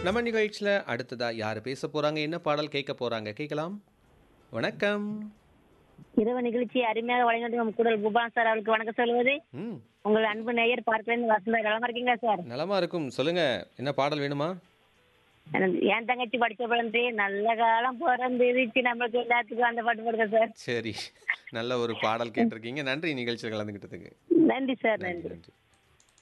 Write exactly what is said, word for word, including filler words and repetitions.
நம்ம நிகழ்ச்சியில அடுத்ததா யாரு பேச போறாங்க? என்ன பாடல் கேட்க போறாங்க? கேட்கலாம். வணக்கம். இரவு நிகழ்ச்சியை அருமையாக வழங்கிட்டு நம் கூடல் புபான் சார் அவருக்கு வணக்கம் சொல்வது ம். உங்கள் அன்பு நேயர் பார்க்கலேருந்து வசந்தா நலமா இருக்கீங்களா சார்? நலமா இருக்கும். சொல்லுங்க. என்ன பாடல் வேணுமா? எனக்கு என் தங்கச்சி படிச்ச பிறந்து நல்ல காலம் பிறந்துருச்சு நம்மளுக்கு எல்லாத்துக்கும் அந்த பாட்டு போடுங்க சார். சரி. நல்ல ஒரு பாடல் கேட்டிருக்கீங்க. நன்றி நிகழ்ச்சியில கலந்துக்கிட்டதுக்கு. நன்றி சார் நன்றி, நன்றி. நன்றி.